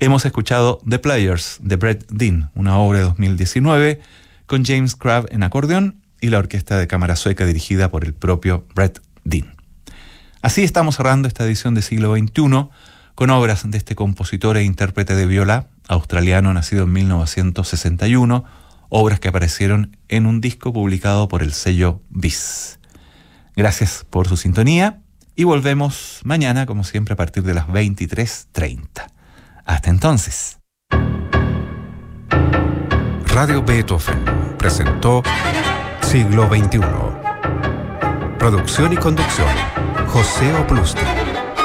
Hemos escuchado The Players de Brett Dean, una obra de 2019 con James Crabb en acordeón y la orquesta de cámara sueca dirigida por el propio Brett Dean. Así estamos cerrando esta edición de Siglo XXI con obras de este compositor e intérprete de viola australiano nacido en 1961, obras que aparecieron en un disco publicado por el sello Bis. Gracias por su sintonía y volvemos mañana, como siempre, a partir de las 23:30. Hasta entonces. Radio Beethoven presentó Siglo XXI. Producción y conducción, José Oplusti.